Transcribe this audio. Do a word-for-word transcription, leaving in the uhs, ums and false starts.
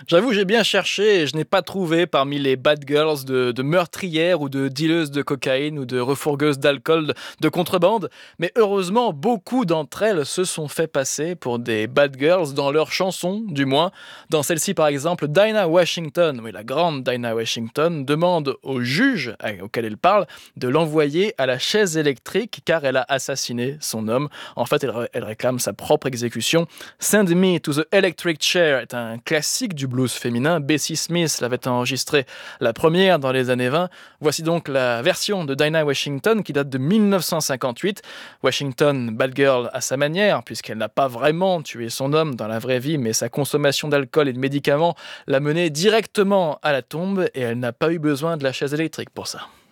J'avoue, j'ai bien cherché et je n'ai pas trouvé parmi les bad girls de, de meurtrières ou de dealeuses de cocaïne ou de refourgueuses d'alcool de contrebande. Mais heureusement, beaucoup d'entre elles se sont fait passer pour des bad girls dans leurs chansons, du moins. Dans celle-ci, par exemple, Dinah Washington, oui, la grande Dinah Washington, demande au juge euh, auquel elle parle de l'envoyer à la chaise électrique car elle a assassiné son homme. En fait, elle, elle réclame sa propre exécution. Send Me to the Electric Chair est un classique du blues féminin. Bessie Smith l'avait enregistré la première dans les années vingt. Voici donc la version de Dinah Washington qui date de dix-neuf cent cinquante-huit. Washington, bad girl à sa manière, puisqu'elle n'a pas vraiment tué son homme dans la vraie vie, mais sa consommation d'alcool et de médicaments l'a menée directement à la tombe et elle n'a pas eu besoin de la chaise électrique pour ça.